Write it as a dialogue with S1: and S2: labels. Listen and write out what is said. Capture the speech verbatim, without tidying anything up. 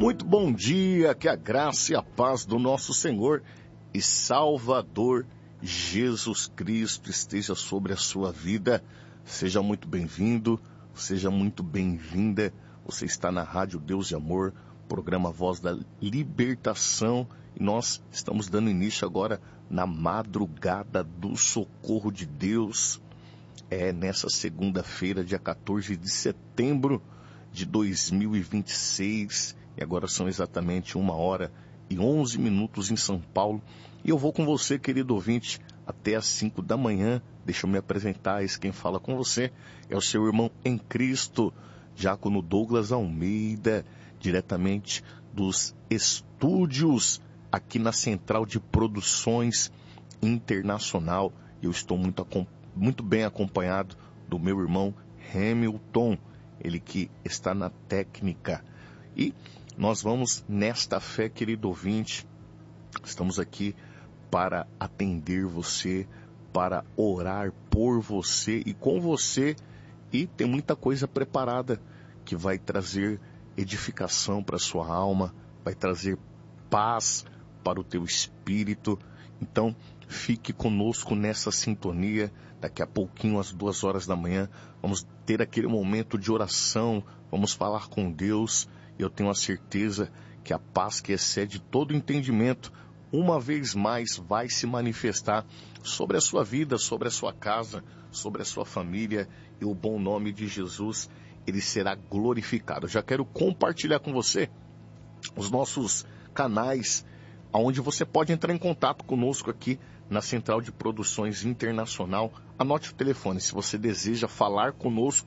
S1: Muito bom dia, que a graça e a paz do nosso Senhor e Salvador Jesus Cristo esteja sobre a sua vida. Seja muito bem-vindo, seja muito bem-vinda. Você está na Rádio Deus de Amor, programa Voz da Libertação, e nós estamos dando início agora na madrugada do socorro de Deus. É nessa segunda-feira, dia quatorze de setembro de dois mil e vinte e seis, e agora são exatamente uma hora e onze minutos em São Paulo, e eu vou com você, querido ouvinte, até às cinco da manhã. Deixa eu me apresentar, esse quem fala com você é o seu irmão em Cristo, Diácono Douglas Almeida, diretamente dos estúdios aqui na Central de Produções Internacional. Eu estou muito, muito bem acompanhado do meu irmão Hamilton, ele que está na técnica. E nós vamos nesta fé, querido ouvinte, estamos aqui para atender você, para orar por você e com você, e tem muita coisa preparada que vai trazer edificação para a sua alma, vai trazer paz para o teu espírito. Então, fique conosco nessa sintonia. Daqui a pouquinho, às duas horas da manhã, vamos ter aquele momento de oração, vamos falar com Deus. Eu tenho a certeza que a paz que excede todo entendimento, uma vez mais, vai se manifestar sobre a sua vida, sobre a sua casa, sobre a sua família, e o bom nome de Jesus, ele será glorificado. Eu já quero compartilhar com você os nossos canais, onde você pode entrar em contato conosco aqui na Central de Produções Internacional. Anote o telefone, se você deseja falar conosco,